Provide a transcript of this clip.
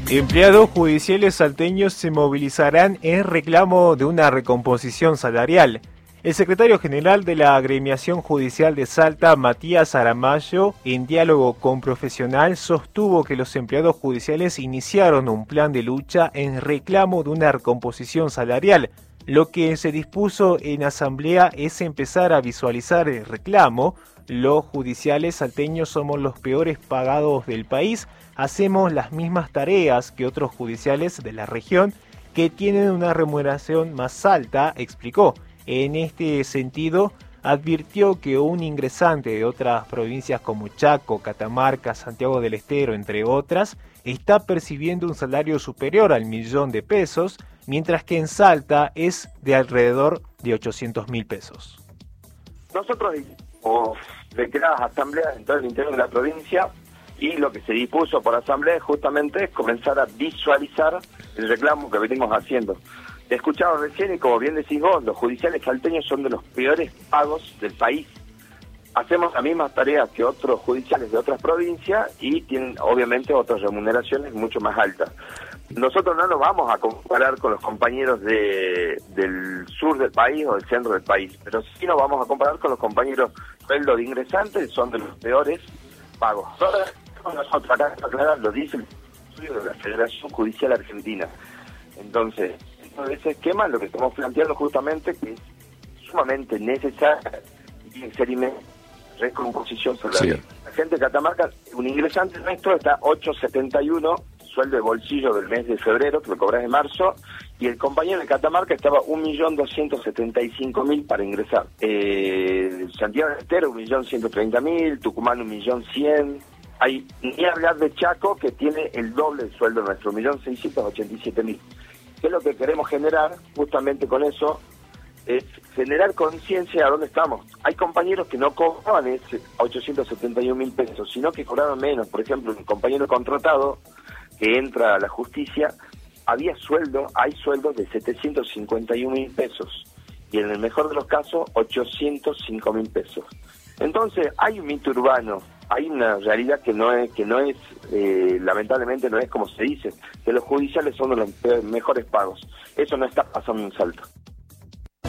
Empleados judiciales salteños se movilizarán en reclamo de una recomposición salarial. El secretario general de la Agremiación Judicial de Salta, Matías Aramayo, en diálogo con Profesional, sostuvo que los empleados judiciales iniciaron un plan de lucha en reclamo de una recomposición salarial. Lo que se dispuso en asamblea es empezar a visualizar el reclamo. Los judiciales salteños somos los peores pagados del país. Hacemos las mismas tareas que otros judiciales de la región que tienen una remuneración más alta, explicó. En este sentido, advirtió que un ingresante de otras provincias como Chaco, Catamarca, Santiago del Estero, entre otras, está percibiendo un salario superior al 1.000.000 de pesos, mientras que en Salta es de alrededor de 800.000 pesos. Nosotros hicimos reiteradas asambleas en todo el interior de la provincia y lo que se dispuso por asamblea justamente es comenzar a visualizar el reclamo que venimos haciendo. Te escuchaba recién y como bien decís vos, los judiciales salteños son de los peores pagos del país. Hacemos las mismas tareas que otros judiciales de otras provincias y tienen obviamente otras remuneraciones mucho más altas. Nosotros no nos vamos a comparar con los compañeros del sur del país o del centro del país, pero sí nos vamos a comparar con los compañeros sueldo de ingresantes, son de los peores pagos. Nosotros acá, aclarar, lo dice el estudio de la Federación Judicial Argentina. Entonces, de ese esquema lo que estamos planteando justamente que es sumamente necesario y inserirme recomposición salarial. Sí. La gente de Catamarca, un ingresante nuestro está 871, sueldo de bolsillo del mes de febrero, que lo cobras de marzo, y el compañero de Catamarca estaba 1.275.000 para ingresar. Santiago del Estero 1.130.000, Tucumán 1.100.000. Hay ni hablar de Chaco, que tiene el doble del sueldo nuestro, 1.687.000. ¿Qué es lo que queremos generar justamente con eso? Es generar conciencia a dónde estamos. Hay compañeros que no cobraban ese 871.000 pesos, sino que cobraron menos. Por ejemplo, un compañero contratado que entra a la justicia, hay sueldos de 751.000 pesos y en el mejor de los casos 805.000 pesos. Entonces hay un mito urbano, hay una realidad que no es lamentablemente no es como se dice, que los judiciales son de los mejores pagos. Eso no está pasando en Salta.